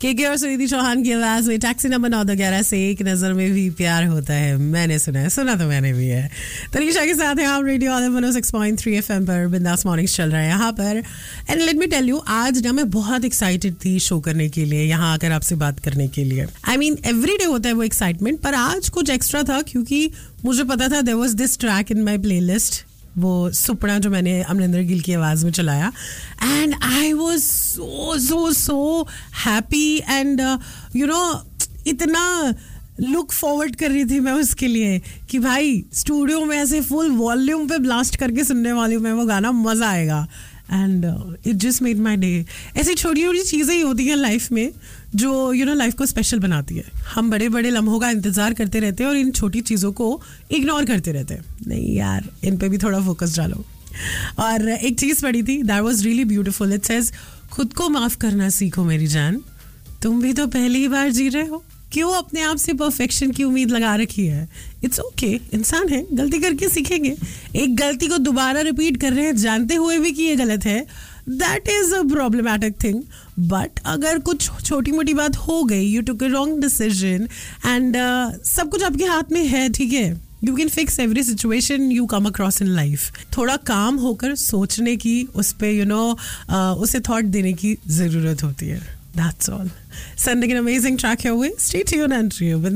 केके और सुनिधि चौहान की आवाज में टैक्सी नंबर 911 से एक नजर में भी प्यार होता है. मैंने सुना तो मैंने भी है. तनीषा के साथ हैं आप रेडियो ऑन 106.3 FM पर. बिंदास मॉर्निंग्स चल रहा है यहाँ पर. And let me tell you, आज ना मैं बहुत एक्साइटेड थी शो करने के लिए, यहाँ आकर आपसे बात करने के लिए. आई मीन एवरी डे होता है वो एक्साइटमेंट, पर आज कुछ एक्स्ट्रा था क्योंकि मुझे पता था there was this track in my playlist, वो सुपना जो मैंने अमरिंदर गिल की आवाज़ में चलाया. And I was so happy and you know इतना लुक फॉरवर्ड कर रही थी मैं उसके लिए कि भाई स्टूडियो में ऐसे फुल वॉल्यूम पे ब्लास्ट करके सुनने वाली हूँ मैं वो गाना, मज़ा आएगा. And it just made my day. ऐसी छोटी छोटी चीज़ें ही होती हैं लाइफ में जो यू नो लाइफ को स्पेशल बनाती है. हम बड़े बड़े लम्हों का इंतज़ार करते रहते हैं और इन छोटी चीज़ों को इग्नोर करते रहते हैं. नहीं यार, इन पे भी थोड़ा फोकस डालो. और एक चीज़ पढ़ी थी, that was really beautiful. It says, खुद को माफ़ करना सीखो मेरी जान, तुम भी तो पहली बार जी रहे हो, क्यों अपने आप से परफेक्शन की उम्मीद लगा रखी है. इट्स ओके, इंसान है, गलती करके सीखेंगे. एक गलती को दोबारा रिपीट कर रहे हैं जानते हुए भी कि ये गलत है, that is a problematic thing. But अगर कुछ छोटी मोटी बात हो गई, you took a wrong decision and सब कुछ आपके हाथ में है, ठीक है, you can fix every situation you come across in life. थोड़ा काम होकर सोचने की, उस पर यू नो उसे थॉट देने की ज़रूरत होती है. That's all. Sending an amazing track your way. Stay tuned and